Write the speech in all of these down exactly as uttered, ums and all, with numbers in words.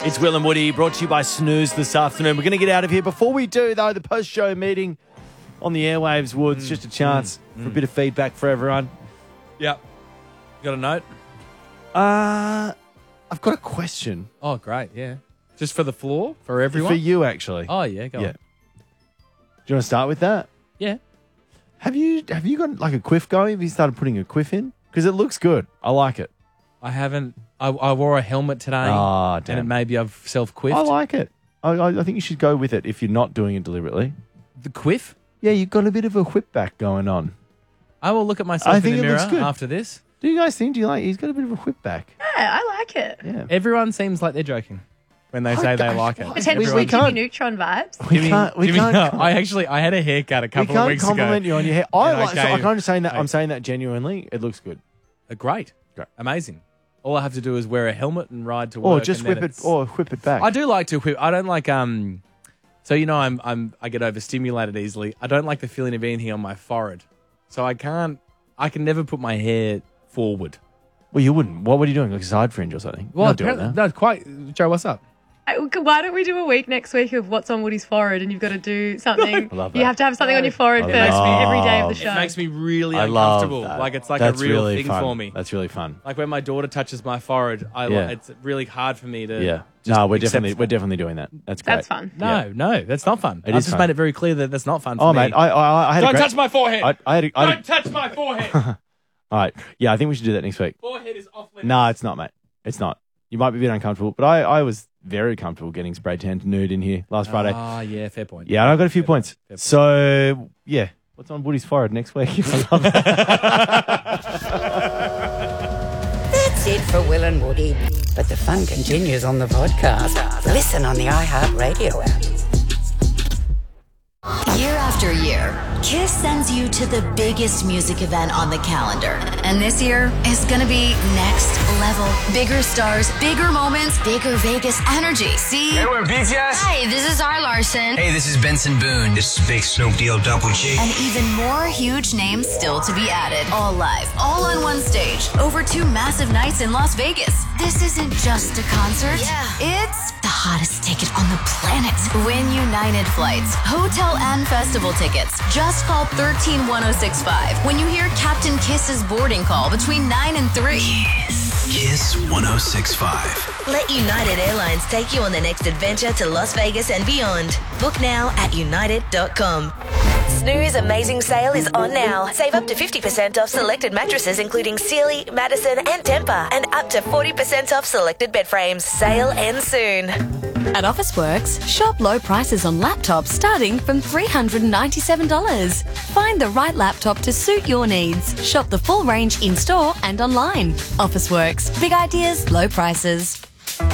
It's Will and Woody, brought to you by Snooze this afternoon. We're going to get out of here. Before we do, though, the post-show meeting on the airwaves, Woods, mm. just a chance mm. for a bit of feedback for everyone. Yep. You got a note? Uh, I've got a question. Oh, great, yeah. Just for the floor? For everyone? For you, actually. Oh, yeah, go yeah. on. Do you want to start with that? Yeah. Have you have you got like a quiff going? Have you started putting a quiff in? Because it looks good. I like it. I haven't. I, I wore a helmet today. Oh, damn. And it maybe I've self-quiffed. I like it. I, I, I think you should go with it if you're not doing it deliberately. The quiff? Yeah, you've got a bit of a whip back going on. I will look at myself I in think the it mirror looks good. after this. Do you guys think? Do you like? He's got a bit of a whip back. Yeah, I like it. Yeah. Everyone seems like they're joking when they I say they don't- like it. Potentially We- we Jimmy can't- Neutron vibes. We Jimmy- can't. We Jimmy- can't. no, com- I actually I had a haircut a we couple can't of weeks compliment ago. you on your hair. I And I like. So gave- I'm kind of saying that. I- I'm saying that genuinely. It looks good. Uh, Great. Great. Amazing. All I have to do is wear a helmet and ride to Or work. just and then whip it. it's- Or whip it back. I do like to whip. I don't like um. So you know I'm I'm I get overstimulated easily. I don't like the feeling of anything on my forehead. So I can't. I can never put my hair forward. Well, you wouldn't. What were you doing? Like a side fringe or something? Well, You're not doing apparently- that. no, quite. Joe, what's up? I- Why don't we do a week next week of what's on Woody's forehead and you've got to do something. I love You that. have to have something on your forehead I first love every day of the that. show. It makes me really I love uncomfortable. that. Like it's like That's a real really thing fun. for me. That's really fun. Like when my daughter touches my forehead, I Yeah. it's really hard for me to. Yeah. just No, we're accept definitely that. we're definitely doing that. That's great. That's fun. No, Yeah. no, that's not fun. It I've is just fun. made it very clear that that's not fun for Oh, me. mate, I I, I had Don't a great, touch my forehead. I, I had a, I had a, Don't touch my forehead. all right. Yeah, I think we should do that next week. Forehead is off limits. No, it's not, mate. It's not. You might be a bit uncomfortable, but I, I was very comfortable getting spray tanned nude in here last Friday. Ah, yeah, fair point. Yeah, and I got a few Fair points. point, fair point. So, yeah. What's on Woody's forehead next week? I love it. That's it for Will and Woody. But the fun continues on the podcast. Listen on the iHeartRadio app. Year after year, Kiss sends you to the biggest music event on the calendar. And this year is gonna be next level. Bigger stars, bigger moments, bigger Vegas energy. See? Hey, we're B T S. Hi, this is R. Larson. Hey, this is Benson Boone. This is Big Snoop D O Double G. And even more huge names still to be added. All live, all on one stage, over two massive nights in Las Vegas. This isn't just a concert. Yeah. It's the hottest ticket on the planet. Win United flights, hotel and festival tickets. Just call one three one oh six five when you hear Captain Kiss's boarding call between nine and three. Kiss one oh six five. Let United Airlines take you on the next adventure to Las Vegas and beyond. Book now at united dot com. Snooze Amazing Sale is on now. Save up to fifty percent off selected mattresses including Sealy, Madison and Tempur, and up to forty percent off selected bed frames. Sale ends soon. At Officeworks, shop low prices on laptops starting from three hundred ninety-seven dollars. Find the right laptop to suit your needs. Shop the full range in-store and online. Officeworks. Big ideas, low prices.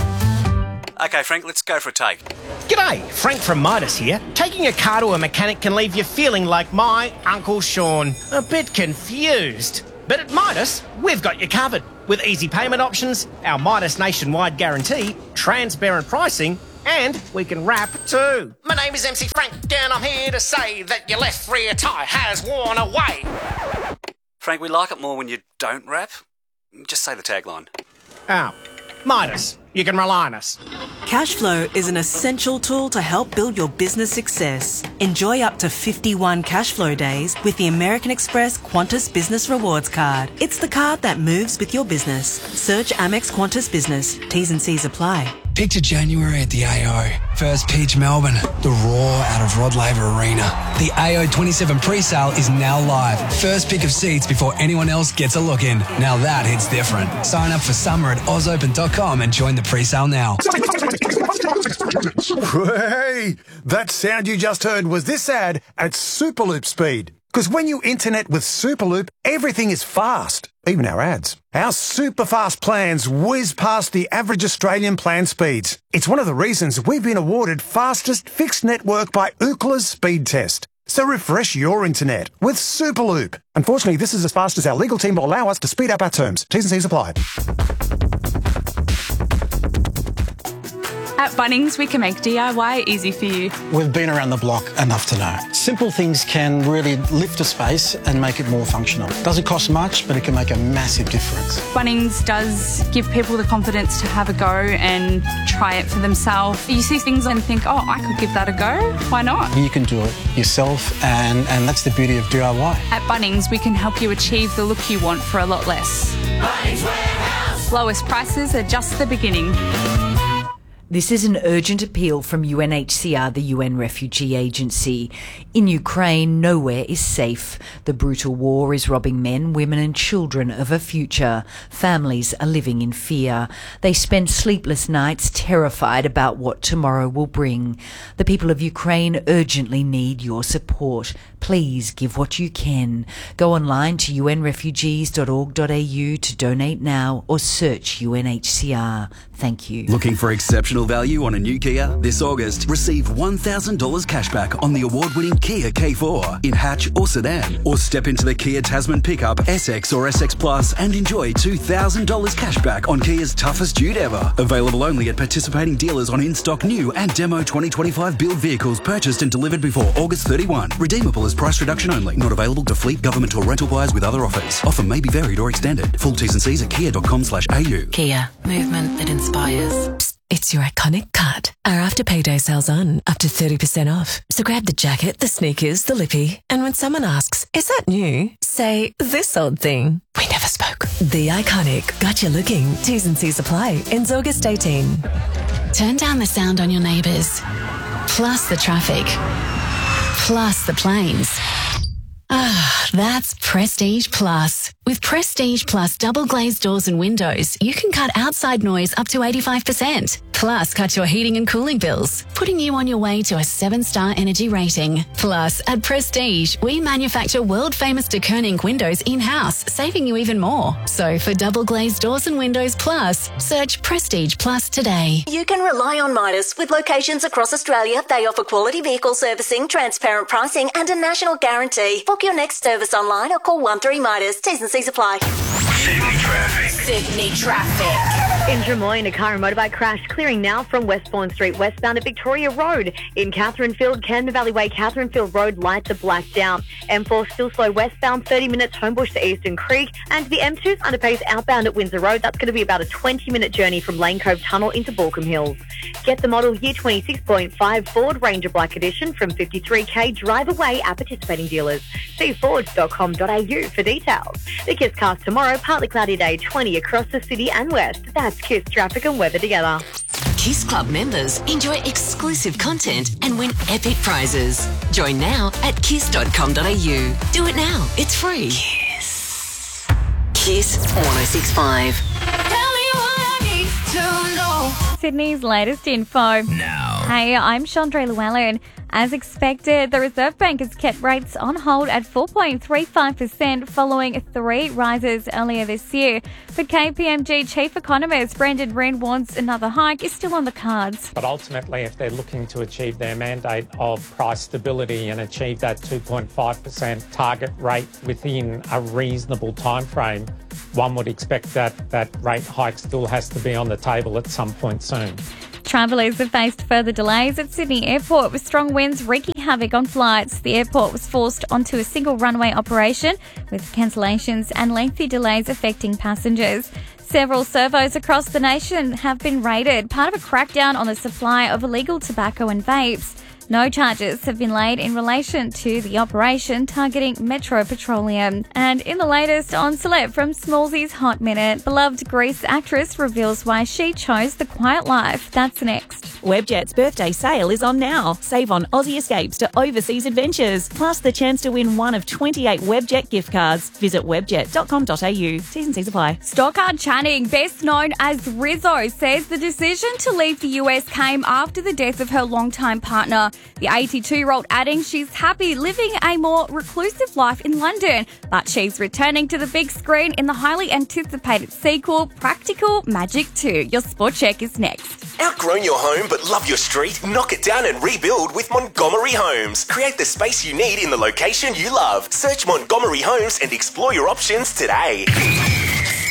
Okay, Frank, let's go for a take. G'day, Frank from Midas here. Taking a car to a mechanic can leave you feeling like my Uncle Sean, a bit confused. But at Midas, we've got you covered. With easy payment options, our Midas nationwide guarantee, transparent pricing, and we can wrap too. My name is M C Frank, and I'm here to say that your left rear tyre has worn away. Frank, we like it more when you don't rap. Just say the tagline. Oh, Midas, you can rely on us. Cashflow is an essential tool to help build your business success. Enjoy up to fifty-one Cashflow days with the American Express Qantas Business Rewards Card. It's the card that moves with your business. Search Amex Qantas Business. T's and C's apply. Picture January at the A O. First pitch Melbourne. The roar out of Rod Laver Arena. The A O twenty-seven pre-sale is now live. First pick of seats before anyone else gets a look in. Now that hits different. Sign up for summer at oz open dot com and join the pre-sale now. Hey, that sound you just heard was this ad at Superloop speed. Because when you internet with Superloop, everything is fast, even our ads. Our super fast plans whiz past the average Australian plan speeds. It's one of the reasons we've been awarded fastest fixed network by Ookla's speed test. So refresh your internet with Superloop. Unfortunately, this is as fast as our legal team will allow us to speed up our terms. T's and C's apply. At Bunnings, we can make D I Y easy for you. We've been around the block enough to know. Simple things can really lift a space and make it more functional. Doesn't cost much, but it can make a massive difference. Bunnings does give people the confidence to have a go and try it for themselves. You see things and think, oh, I could give that a go. Why not? You can do it yourself, and, and that's the beauty of D I Y. At Bunnings, we can help you achieve the look you want for a lot less. Bunnings Warehouse. Lowest prices are just the beginning. This is an urgent appeal from U N H C R, the U N Refugee Agency. In Ukraine, nowhere is safe. The brutal war is robbing men, women and children of a future. Families are living in fear. They spend sleepless nights terrified about what tomorrow will bring. The people of Ukraine urgently need your support. Please give what you can. Go online to u n refugees dot org dot a u to donate now or search U N H C R. Thank you. Looking for exceptional value on a new Kia? This August, receive one thousand dollars cashback on the award-winning Kia K four in hatch or sedan. Or step into the Kia Tasman pickup, S X or S X Plus and enjoy two thousand dollars cashback on Kia's toughest dude ever. Available only at participating dealers on in-stock new and demo twenty twenty-five build vehicles purchased and delivered before August thirty-first. Redeemable as price reduction only. Not available to fleet, government or rental buyers with other offers. Offer may be varied or extended. Full T's and C's at kia dot com slash a u. Kia. Movement that inspires. Psst, it's your iconic cut. Our after payday sale's on, up to thirty percent off. So grab the jacket, the sneakers, the lippy, and when someone asks, is that new? Say, this old thing. We never spoke. The Iconic. Got you looking. T's and C's apply. Ends August eighteenth. Turn down the sound on your neighbours. Plus the traffic. Plus the planes. Ah, that's Prestige Plus. With Prestige Plus double glazed doors and windows, you can cut outside noise up to eighty-five percent. Plus, cut your heating and cooling bills, putting you on your way to a seven-star energy rating. Plus, at Prestige, we manufacture world-famous de Koning windows in-house, saving you even more. So, for double glazed doors and windows plus, search Prestige Plus today. You can rely on Midas. With locations across Australia, they offer quality vehicle servicing, transparent pricing and a national guarantee. Book your next service online or call one three Midas. T's and C's apply. Sydney traffic. Sydney traffic. In Drummoyne, a car and motorbike crash clearing now from Westbourne Street westbound at Victoria Road. In Catherinefield, Camden Valley Way, Catherinefield Road, lights are blacked out. M four still slow westbound, thirty minutes, Homebush to Eastern Creek. And the M two's underpace outbound at Windsor Road. That's going to be about a twenty minute journey from Lane Cove Tunnel into Balcombe Hills. Get the model year twenty-six point five Ford Ranger Black Edition from fifty-three K drive away at participating dealers. See ford dot com dot a u for details. The Kiss Cast tomorrow, partly cloudy day, twenty across the city and west. That's Kiss traffic and weather together. Kiss Club members enjoy exclusive content and win epic prizes. Join now at kiss dot com dot a u. Do it now. It's free. Kiss. Kiss one oh six point five. Sydney's latest info. Now. Hey, I'm Chandra Llewellyn. As expected, the Reserve Bank has kept rates on hold at four point three five percent following three rises earlier this year. But K P M G Chief Economist Brendan Wren warns another hike is still on the cards. But ultimately, if they're looking to achieve their mandate of price stability and achieve that two point five percent target rate within a reasonable time frame, one would expect that that rate hike still has to be on the table at some point soon. Travellers have faced further delays at Sydney Airport with strong winds wreaking havoc on flights. The airport was forced onto a single runway operation with cancellations and lengthy delays affecting passengers. Several servos across the nation have been raided, part of a crackdown on the supply of illegal tobacco and vapes. No charges have been laid in relation to the operation targeting Metro Petroleum. And in the latest on Celeb from Smallsy's Hot Minute, beloved Grease actress reveals why she chose the quiet life. That's next. Webjet's birthday sale is on now. Save on Aussie escapes to overseas adventures, plus the chance to win one of twenty-eight Webjet gift cards. Visit webjet dot com dot a u. T's and C's apply. Stockard Channing, best known as Rizzo, says the decision to leave the U S came after the death of her longtime partner. The eighty-two-year-old adding she's happy living a more reclusive life in London, but she's returning to the big screen in the highly anticipated sequel, Practical Magic two. Your sport check is next. Outgrown your home but love your street? Knock it down and rebuild with Montgomery Homes. Create the space you need in the location you love. Search Montgomery Homes and explore your options today.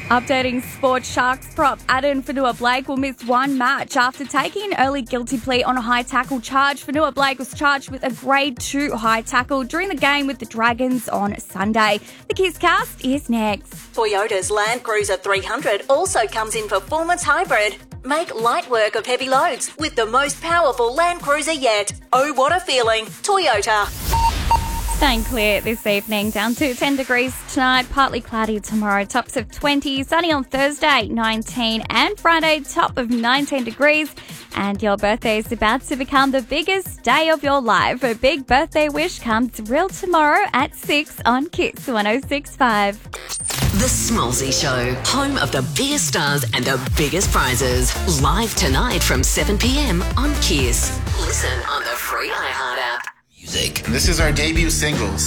Updating sport, Sharks prop Aden Fonua-Blake will miss one match after taking an early guilty plea on a high tackle charge. Fonua-Blake was charged with a grade two high tackle during the game with the Dragons on Sunday. The Kiss Cast is next. Toyota's Land Cruiser three hundred also comes in performance hybrid. Make light work of heavy loads with the most powerful Land Cruiser yet. Oh, what a feeling. Toyota. Staying clear this evening, down to ten degrees tonight, partly cloudy tomorrow, tops of twenty, sunny on Thursday, nineteen, and Friday, top of nineteen degrees. And your birthday is about to become the biggest day of your life. A big birthday wish comes real tomorrow at six on Kiss one oh six point five. The Smallsy Show, home of the biggest stars and the biggest prizes. Live tonight from seven p.m. on Kiss. Listen on the free iHeart app. Music. This is our debut single.